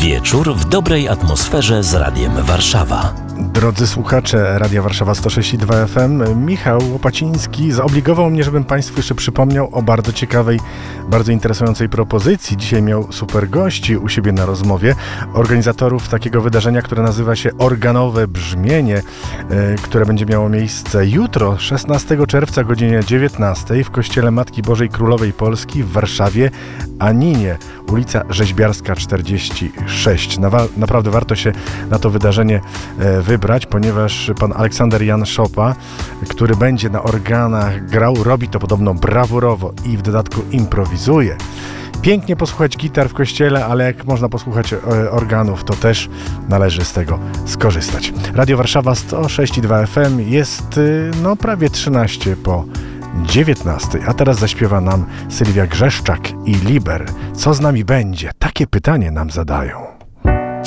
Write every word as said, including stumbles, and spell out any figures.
Wieczór w dobrej atmosferze z Radiem Warszawa. Drodzy słuchacze Radia Warszawa sto sześć i dwa F M, Michał Łopaciński zobligował mnie, żebym Państwu jeszcze przypomniał o bardzo ciekawej, bardzo interesującej propozycji. Dzisiaj miał super gości u siebie na rozmowie, organizatorów takiego wydarzenia, które nazywa się Organowe Brzmienie, które będzie miało miejsce jutro, szesnastego czerwca o godzinie dziewiętnastej w Kościele Matki Bożej Królowej Polski w Warszawie, Aninie, ulica Rzeźbiarska czterdzieści sześć. Naprawdę warto się na to wydarzenie wybrać, ponieważ pan Aleksander Jan Szopa, który będzie na organach grał, robi to podobno brawurowo i w dodatku improwizuje. Pięknie posłuchać gitar w kościele, ale jak można posłuchać organów, to też należy z tego skorzystać. Radio Warszawa sto sześć i dwa F M jest no prawie trzynaście po dziewiętnastej, a teraz zaśpiewa nam Sylwia Grzeszczak i Liber. Co z nami będzie? Takie pytanie nam zadają.